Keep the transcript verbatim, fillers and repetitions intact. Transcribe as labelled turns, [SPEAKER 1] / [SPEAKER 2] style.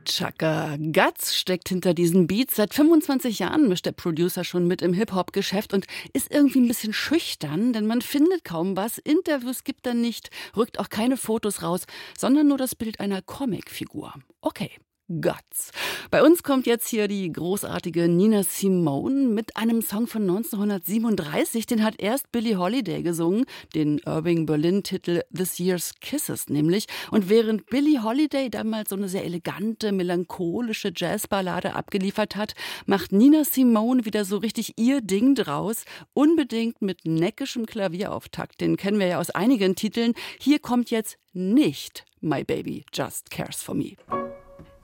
[SPEAKER 1] Chaka. Guts steckt hinter diesen Beats. Seit fünfundzwanzig Jahren mischt der Producer schon mit im Hip-Hop-Geschäft und ist irgendwie ein bisschen schüchtern, denn man findet kaum was. Interviews gibt er nicht, rückt auch keine Fotos raus, sondern nur das Bild einer Comicfigur. Okay. Guts. Bei uns kommt jetzt hier die großartige Nina Simone mit einem Song von neunzehnhundertsiebenunddreißig. Den hat erst Billie Holiday gesungen, den Irving Berlin-Titel This Year's Kisses nämlich. Und während Billie Holiday damals so eine sehr elegante, melancholische Jazzballade abgeliefert hat, macht Nina Simone wieder so richtig ihr Ding draus. Unbedingt mit neckischem Klavierauftakt. Den kennen wir ja aus einigen Titeln. Hier kommt jetzt nicht My Baby Just Cares For Me.